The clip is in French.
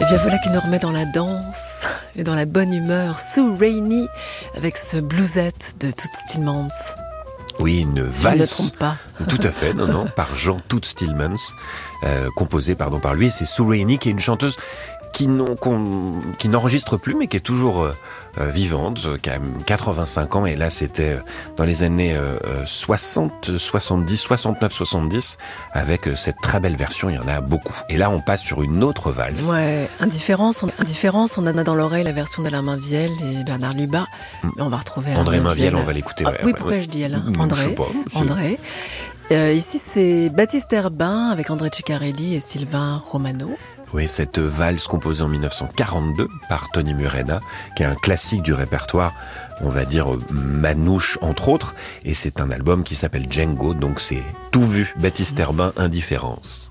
bien voilà qui nous remet dans la danse et dans la bonne humeur. Sue Rainey avec ce bluesette de Toots Thielemans. Oui, une valse. Je ne me trompe pas. Tout à fait, non, par Jean Toots Thielemans, composé par lui. Et c'est Sue Rainey qui est une chanteuse qui n'enregistre plus, mais qui est toujours vivante, qui a 85 ans. Et là, c'était dans les années 60, 70, 69, 70, avec cette très belle version. Il y en a beaucoup. Et là, on passe sur une autre valse. Ouais, Indifférence, on en a dans l'oreille la version d'Alain Mainviel et Bernard Lubat. Mais on va retrouver André Mainviel, on va l'écouter. Ah, oui, pourquoi je dis Alain ? André. Je sais pas, André. Ici, c'est Baptiste Herbin avec André Ciccarelli et Sylvain Romano. Oui, cette valse composée en 1942 par Tony Murena, qui est un classique du répertoire, on va dire manouche entre autres, et c'est un album qui s'appelle Django, donc c'est tout vu, Baptiste Herbin, Indifférence.